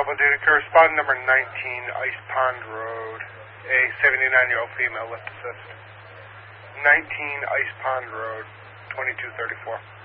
Double duty correspondent number 19, Ice Pond Road, a 79-year-old female lift assist. 19 Ice Pond Road, 2234.